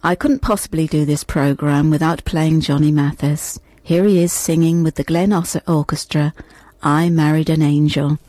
I couldn't possibly do this programme without playing Johnny Mathis. Here he is singing with the Glen Ossett Orchestra, I Married an Angel.